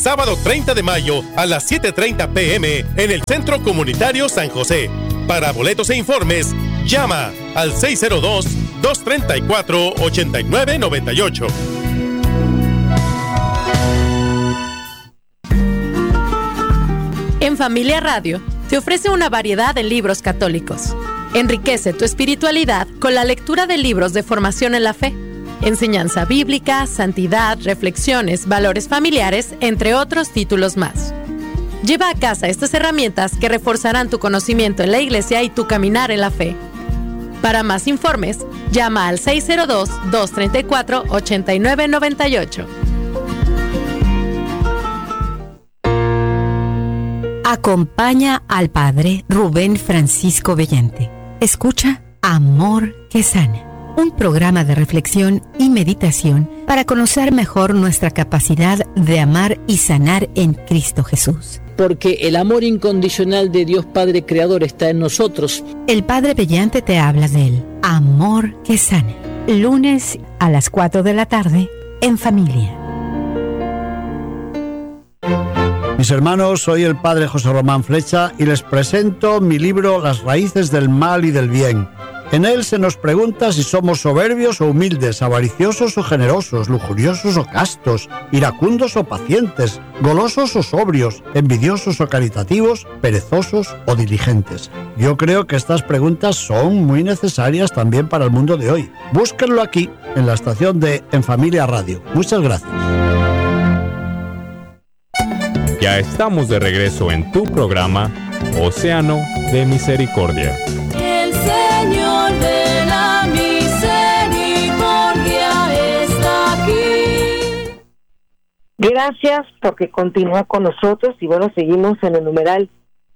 sábado 30 de mayo a las 7:30 p.m. en el Centro Comunitario San José. Para boletos e informes, llama al 602-234-8998. En Familia Radio te ofrece una variedad de libros católicos. Enriquece tu espiritualidad con la lectura de libros de formación en la fe, enseñanza bíblica, santidad, reflexiones, valores familiares, entre otros títulos más. Lleva a casa estas herramientas que reforzarán tu conocimiento en la iglesia y tu caminar en la fe. Para más informes, llama al 602-234-8998. Acompaña al Padre Rubén Francisco Bellante. Escucha Amor que Sana, un programa de reflexión y meditación para conocer mejor nuestra capacidad de amar y sanar en Cristo Jesús. Porque el amor incondicional de Dios Padre Creador está en nosotros. El Padre Bellante te habla del Amor que Sana. Lunes a las 4 de la tarde en familia. Mis hermanos, soy el Padre José Román Flecha y les presento mi libro Las raíces del mal y del bien. En él se nos pregunta si somos soberbios o humildes, avariciosos o generosos, lujuriosos o castos, iracundos o pacientes, golosos o sobrios, envidiosos o caritativos, perezosos o diligentes. Yo creo que estas preguntas son muy necesarias también para el mundo de hoy. Búsquenlo aquí, en la estación de En Familia Radio. Muchas gracias. Ya estamos de regreso en tu programa Océano de Misericordia. El Señor de la misericordia está aquí. Gracias porque continúa con nosotros y bueno, seguimos en el numeral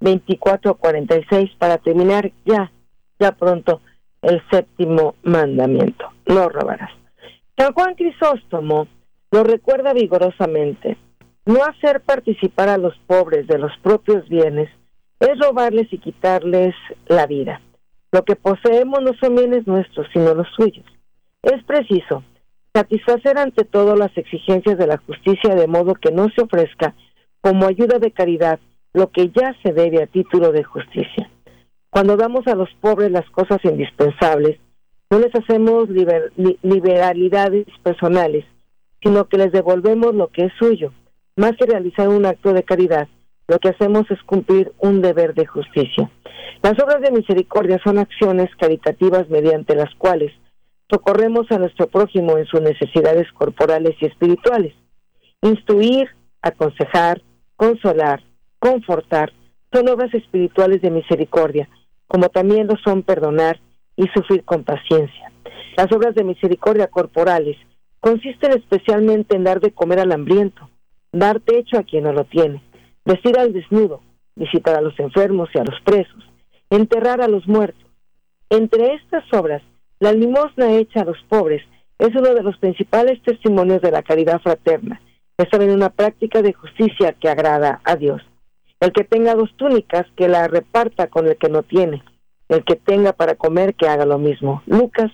2446 para terminar ya pronto el 7º mandamiento. No robarás. San Juan Crisóstomo lo recuerda vigorosamente. No hacer participar a los pobres de los propios bienes es robarles y quitarles la vida. Lo que poseemos no son bienes nuestros, sino los suyos. Es preciso satisfacer ante todo las exigencias de la justicia, de modo que no se ofrezca como ayuda de caridad lo que ya se debe a título de justicia. Cuando damos a los pobres las cosas indispensables, no les hacemos liberalidades personales, sino que les devolvemos lo que es suyo. Más que realizar un acto de caridad, lo que hacemos es cumplir un deber de justicia. Las obras de misericordia son acciones caritativas mediante las cuales socorremos a nuestro prójimo en sus necesidades corporales y espirituales. Instruir, aconsejar, consolar, confortar, son obras espirituales de misericordia, como también lo son perdonar y sufrir con paciencia. Las obras de misericordia corporales consisten especialmente en dar de comer al hambriento, dar techo a quien no lo tiene, vestir al desnudo, visitar a los enfermos y a los presos, enterrar a los muertos. Entre estas obras, la limosna hecha a los pobres es uno de los principales testimonios de la caridad fraterna. Es también una práctica de justicia que agrada a Dios. El que tenga 2 túnicas, que la reparta con el que no tiene. El que tenga para comer, que haga lo mismo. Lucas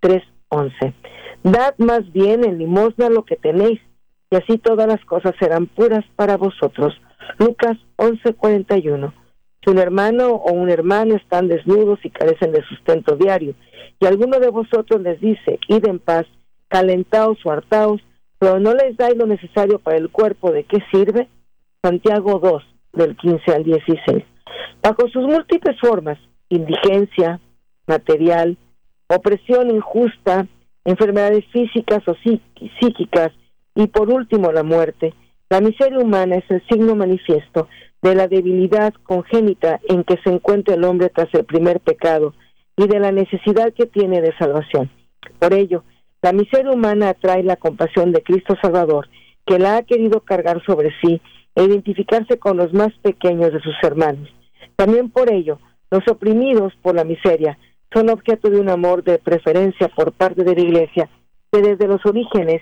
3:11. Dad más bien en limosna lo que tenéis, y así todas las cosas serán puras para vosotros. Lucas 11:41. Si un hermano o un hermano están desnudos y carecen de sustento diario, y alguno de vosotros les dice, id en paz, calentaos o hartaos, pero no les dais lo necesario para el cuerpo, ¿de qué sirve? Santiago 2, del 15 al 16. Bajo sus múltiples formas, indigencia, material, opresión injusta, enfermedades físicas o psíquicas, y por último la muerte, la miseria humana es el signo manifiesto de la debilidad congénita en que se encuentra el hombre tras el primer pecado y de la necesidad que tiene de salvación. Por ello, la miseria humana atrae la compasión de Cristo Salvador, que la ha querido cargar sobre sí e identificarse con los más pequeños de sus hermanos. También por ello, los oprimidos por la miseria son objeto de un amor de preferencia por parte de la Iglesia, que desde los orígenes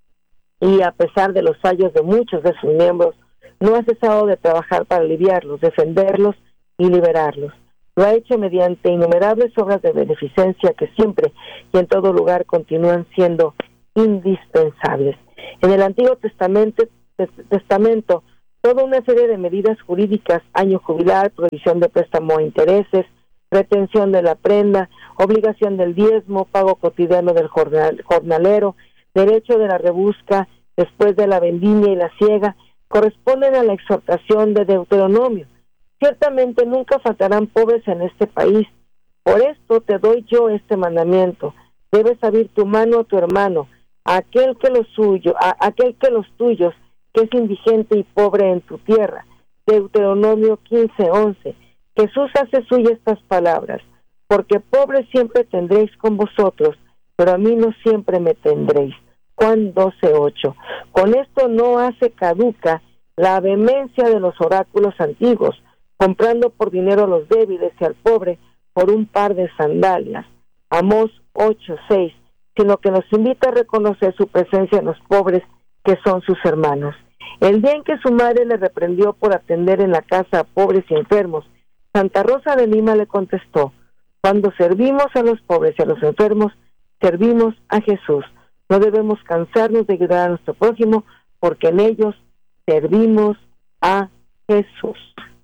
y a pesar de los fallos de muchos de sus miembros, no ha cesado de trabajar para aliviarlos, defenderlos y liberarlos. Lo ha hecho mediante innumerables obras de beneficencia que siempre y en todo lugar continúan siendo indispensables. En el Antiguo Testamento testamento, toda una serie de medidas jurídicas, año jubilar, prohibición de préstamo a intereses, retención de la prenda, obligación del diezmo, pago cotidiano del jornalero, derecho de la rebusca después de la vendimia y la siega, corresponden a la exhortación de Deuteronomio. Ciertamente nunca faltarán pobres en este país. Por esto te doy yo este mandamiento: debes abrir tu mano a tu hermano, a aquel que los tuyos, que es indigente y pobre en tu tierra. Deuteronomio 15:11. Jesús hace suya estas palabras: porque pobres siempre tendréis con vosotros, pero a mí no siempre me tendréis. Juan 12:8. Con esto no hace caduca la vehemencia de los oráculos antiguos, comprando por dinero a los débiles y al pobre por un par de sandalias. Amós 8:6. Sino que nos invita a reconocer su presencia en los pobres, que son sus hermanos. El día en que su madre le reprendió por atender en la casa a pobres y enfermos, Santa Rosa de Lima le contestó: cuando servimos a los pobres y a los enfermos, servimos a Jesús. No debemos cansarnos de ayudar a nuestro prójimo, porque en ellos servimos a Jesús.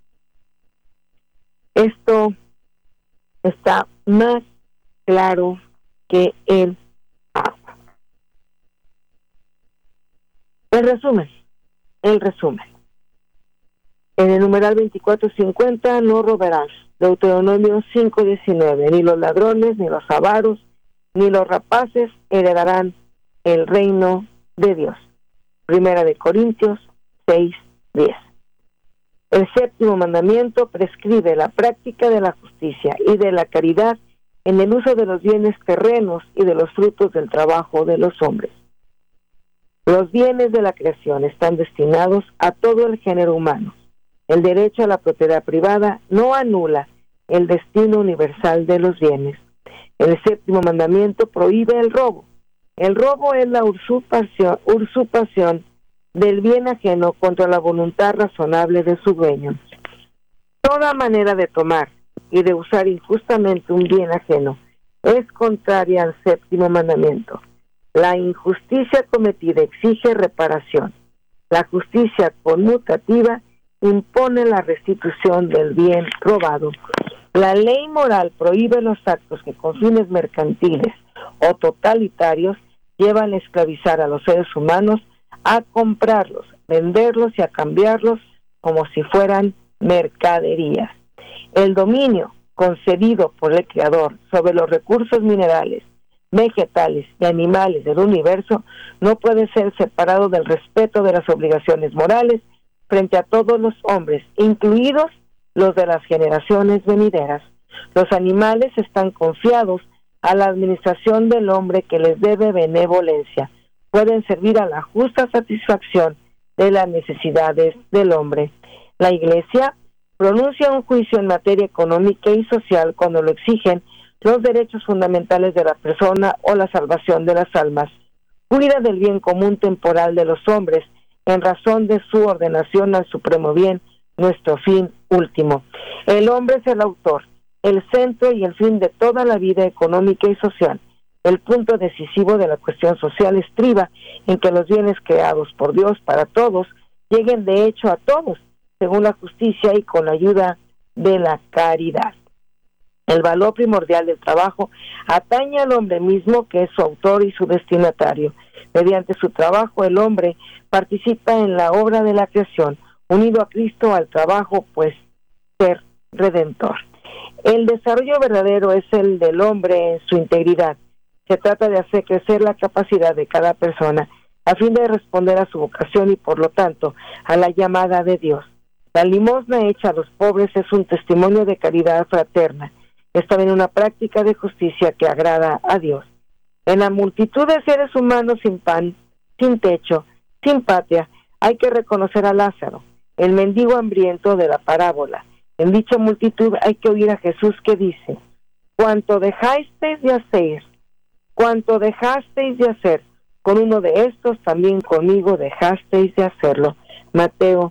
Esto está más claro que el agua. El resumen. En el numeral 2450, no robarás. Deuteronomio 5:19. Ni los ladrones, ni los avaros, ni los rapaces heredarán el reino de Dios. Primera de Corintios 6:10. El séptimo mandamiento prescribe la práctica de la justicia y de la caridad en el uso de los bienes terrenos y de los frutos del trabajo de los hombres. Los bienes de la creación están destinados a todo el género humano. El derecho a la propiedad privada no anula el destino universal de los bienes. El séptimo mandamiento prohíbe el robo. El robo es la usurpación del bien ajeno contra la voluntad razonable de su dueño. Toda manera de tomar y de usar injustamente un bien ajeno es contraria al séptimo mandamiento. La injusticia cometida exige reparación. La justicia conmutativa impone la restitución del bien robado. La ley moral prohíbe los actos que con fines mercantiles o totalitarios llevan a esclavizar a los seres humanos, a comprarlos, venderlos y a cambiarlos como si fueran mercaderías. El dominio concedido por el Creador sobre los recursos minerales, vegetales y animales del universo no puede ser separado del respeto de las obligaciones morales frente a todos los hombres, incluidos los de las generaciones venideras. Los animales están confiados a la administración del hombre, que les debe benevolencia. Pueden servir a la justa satisfacción de las necesidades del hombre. La Iglesia pronuncia un juicio en materia económica y social cuando lo exigen los derechos fundamentales de la persona o la salvación de las almas. Cuida del bien común temporal de los hombres en razón de su ordenación al supremo bien, nuestro fin último. El hombre es el autor, el centro y el fin de toda la vida económica y social. El punto decisivo de la cuestión social estriba en que los bienes creados por Dios para todos lleguen de hecho a todos, según la justicia y con la ayuda de la caridad. El valor primordial del trabajo atañe al hombre mismo, que es su autor y su destinatario. Mediante su trabajo, el hombre participa en la obra de la creación, unido a Cristo al trabajo, pues ser redentor. El desarrollo verdadero es el del hombre en su integridad. Se trata de hacer crecer la capacidad de cada persona a fin de responder a su vocación y, por lo tanto, a la llamada de Dios. La limosna hecha a los pobres es un testimonio de caridad fraterna. Es también una práctica de justicia que agrada a Dios. En la multitud de seres humanos sin pan, sin techo, sin patria, hay que reconocer a Lázaro, el mendigo hambriento de la parábola. En dicha multitud hay que oír a Jesús que dice: cuanto dejasteis de hacer con uno de estos, también conmigo dejasteis de hacerlo. Mateo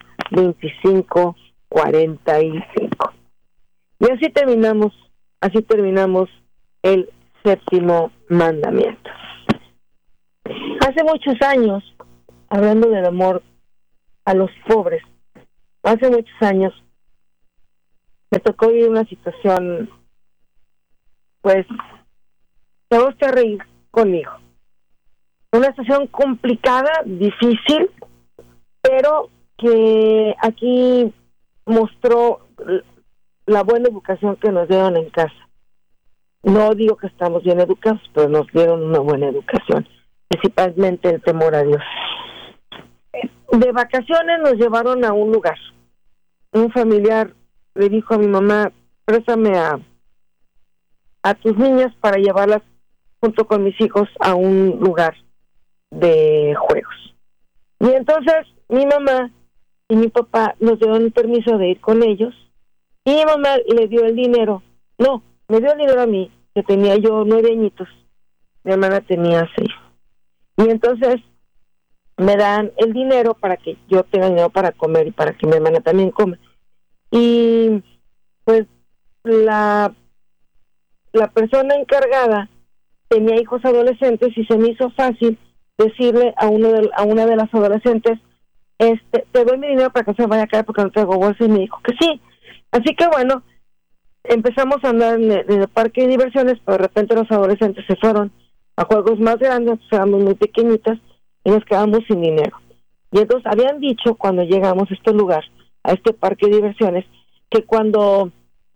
25:45. Y así terminamos el séptimo mandamiento. Hace muchos años, hablando del amor a los pobres. Hace muchos años me tocó vivir una situación, pues, te gusta reír conmigo. Una situación complicada, difícil, pero que aquí mostró la buena educación que nos dieron en casa. No digo que estamos bien educados, pero nos dieron una buena educación, principalmente el temor a Dios. De vacaciones nos llevaron a un lugar. Un familiar le dijo a mi mamá, préstame a tus niñas para llevarlas junto con mis hijos a un lugar de juegos. Y entonces mi mamá y mi papá nos dieron el permiso de ir con ellos, y mi mamá le dio el dinero. No, me dio el dinero a mí, que tenía yo 9 añitos, mi hermana tenía 6. Y entonces me dan el dinero para que yo tenga dinero para comer y para que mi hermana también coma. Y pues la persona encargada tenía hijos adolescentes y se me hizo fácil decirle a una de las adolescentes, te doy mi dinero para que se vaya a caer porque no traigo bolsa, y me dijo que sí. Así que bueno, empezamos a andar en el parque de diversiones, pero de repente los adolescentes se fueron a juegos más grandes, éramos muy pequeñitas y nos quedamos sin dinero. Y entonces habían dicho cuando llegamos a este lugar, a este parque de diversiones, que cuando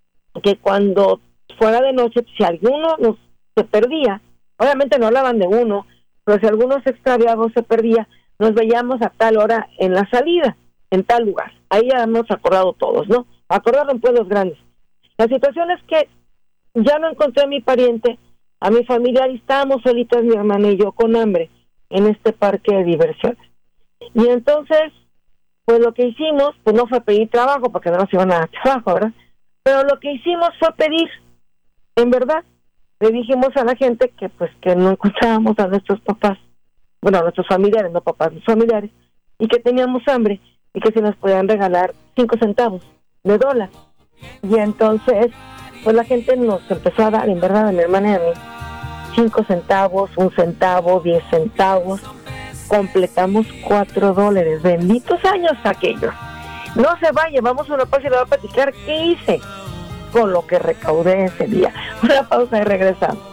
fuera de noche, si alguno se perdía, obviamente no hablaban de uno, pero si alguno se extraviaba o se perdía, nos veíamos a tal hora en la salida, en tal lugar. Ahí ya hemos acordado todos, ¿no? Acordaron pueblos grandes. La situación es que ya no encontré a mi pariente, a mi familiar, y estábamos solitas mi hermana y yo con hambre en este parque de diversiones. Y entonces, pues lo que hicimos, pues no fue pedir trabajo, porque no nos iban a dar trabajo, ¿verdad? Pero lo que hicimos fue pedir, en verdad. Le dijimos a la gente que pues que no encontrábamos a nuestros papás, bueno, a nuestros familiares, no papás, nuestros familiares, y que teníamos hambre, y que si nos podían regalar 5 centavos de dólar. Y entonces, pues la gente nos empezó a dar, en verdad, a mi hermana y a mí, 5 centavos, 1 centavo, 10 centavos. Completamos $4. Benditos años aquellos. No se vaya, vamos a una pausa y le voy a platicar qué hice con lo que recaudé ese día. Una pausa y regresamos.